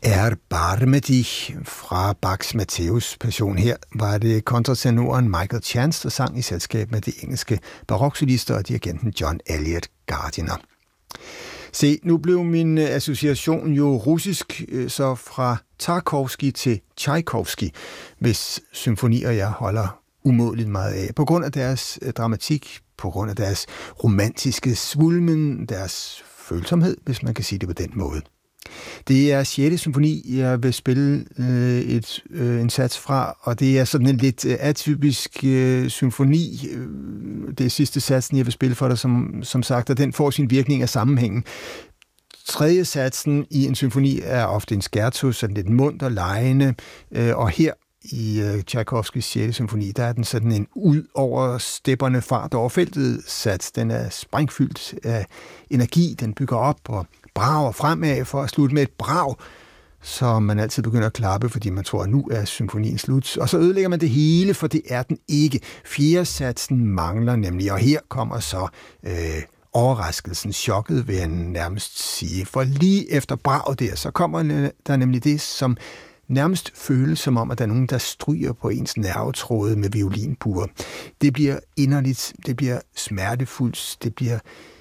Erbarme dich fra Bachs Matthæus Passion. Her var det kontratenoren Michael Chance, der sang i selskab med de engelske baroksolister og dirigenten John Elliott Gardiner. Se, nu blev min association jo russisk, så fra Tarkovsky til Tchaikovsky, hvis symfonier jeg holder umådeligt meget af. På grund af deres dramatik, på grund af deres romantiske svulmen, deres følsomhed, hvis man kan sige det på den måde. Det er 6. symfoni, jeg vil spille en sats fra, og det er sådan en lidt atypisk symfoni. Det er sidste satsen, jeg vil spille for dig, som sagt, og den får sin virkning af sammenhængen. 3. satsen i en symfoni er ofte en scherzo, sådan lidt munter, legende, og her i Tchaikovskys 6. symfoni, der er den sådan en ud over stepperne fart over feltet sats. Den er sprængfyldt af energi, den bygger op og brager fremad for at slutte med et brag, så man altid begynder at klappe, fordi man tror, at nu er symfonien slut. Og så ødelægger man det hele, for det er den ikke. 4. satsen mangler nemlig, og her kommer så overraskelsen, chokket, vil jeg nærmest sige. For lige efter brag der, så kommer der nemlig det, som nærmest føles som om, at der er nogen, der stryger på ens nervetråde med violinbuer. Det bliver inderligt, det bliver smertefuldt, det bliver